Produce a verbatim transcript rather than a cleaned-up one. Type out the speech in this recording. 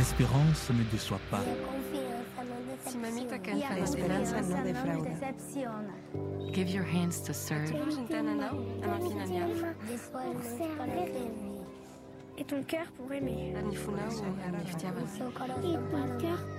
l'espérance ne déçoit pas. Si mamita kan La esperanza no defrauda. Give your hands to serve. Et ton cœur pour aimer. Et ton cœur